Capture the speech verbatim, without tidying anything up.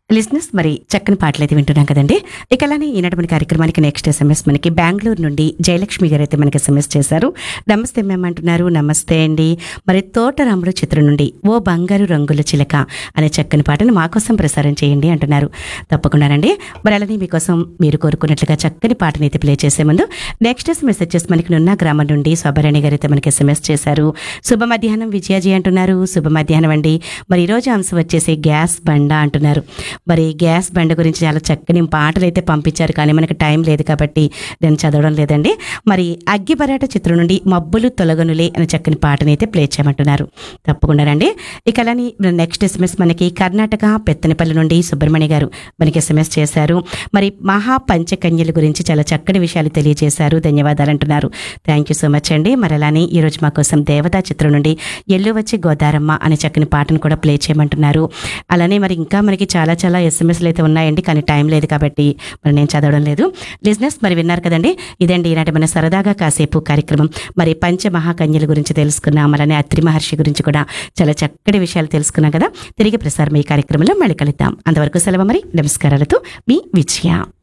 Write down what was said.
లిజినెస్ మరి చక్కని పాటలు అయితే వింటున్నాం కదండి. ఇక అలానే ఈనాటి మన కార్యక్రమానికి నెక్స్ట్ ఎస్ఎంఎస్ మనకి బెంగళూరు నుండి జయలక్ష్మి గారు అయితే మనకి ఎస్ఎంఎస్ చేశారు. నమస్తే మేము అంటున్నారు. నమస్తే అండి. మరి తోటరాముడు చిత్రం నుండి ఓ బంగారు రంగుల చిలక అనే చక్కని పాటను మా కోసం ప్రసారం చేయండి అంటున్నారు. తప్పకుండానండి. మరి అలానే మీకోసం మీరు కోరుకున్నట్లుగా చక్కని పాటను అయితే ప్లే చేసే ముందు నెక్స్ట్ ఎస్ఎంఎస్ వచ్చేసి మనకి నున్న గ్రామం నుండి శోభారాణి గారు అయితే మనకి ఎస్ఎంఎస్ చేశారు. శుభ మధ్యాహ్నం విజయాజీ అంటున్నారు. శుభ మధ్యాహ్నం అండి. మరి ఈరోజు అంశం వచ్చేసి గ్యాస్ బండ అంటున్నారు. మరి గ్యాస్ బండ గురించి చాలా చక్కని పాటలు అయితే పంపించారు, కానీ మనకు టైం లేదు కాబట్టి నేను చదవడం లేదండి. మరి అగ్గిపరాట చిత్రం నుండి మబ్బులు తొలగనులే అనే చక్కని పాటని అయితే ప్లే చేయమంటున్నారు. తప్పకుండా రండి. ఇక అలాని నెక్స్ట్ ఎస్ఎంఎస్ మనకి కర్ణాటక పెత్తనపల్లి నుండి సుబ్రహ్మణ్య గారు మనకి ఎస్ఎంఎస్ చేశారు. మరి మహా పంచకన్యల గురించి చాలా చక్కని విషయాలు తెలియజేశారు, ధన్యవాదాలు అంటున్నారు. థ్యాంక్ యూ సో మచ్ అండి. మరి అలానే ఈరోజు మా కోసం దేవతా చిత్రం నుండి ఎల్లు వచ్చి గోదారమ్మ అనే చక్కని పాటను కూడా ప్లే చేయమంటున్నారు. అలానే మరి ఇంకా మనకి చాలా చాలా ఎస్ఎంఎస్లు అయితే ఉన్నాయండి, కానీ టైం లేదు కాబట్టి మరి నేను చదవడం లేదు. లిజినెస్ మరి విన్నారు కదండి. ఇదండి ఈనాటి మన సరదాగా కాసేపు కార్యక్రమం. మరి పంచ మహాకన్యల గురించి తెలుసుకున్నాం, అలానే అత్రి మహర్షి గురించి కూడా చాలా చక్కటి విషయాలు తెలుసుకున్నాం కదా. తిరిగి ప్రసారం ఈ కార్యక్రమంలో మళ్ళీ కలుద్దాం. అంతవరకు సెలవు. మరి నమస్కారాలతో మీ విజయ.